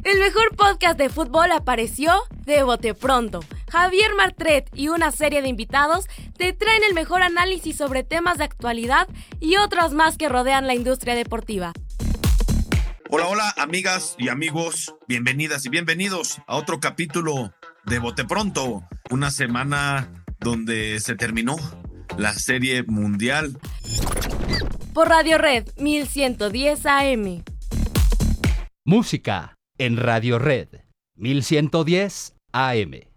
El mejor podcast de fútbol apareció de bote pronto. Javier Martret y una serie de invitados te traen el mejor análisis sobre temas de actualidad y otros más que rodean la industria deportiva. Hola, amigas y amigos, bienvenidas y bienvenidos a otro capítulo de Bote Pronto, una semana donde se terminó la Serie Mundial. Por Radio Red 1110 AM. Música en Radio Red 1110 AM.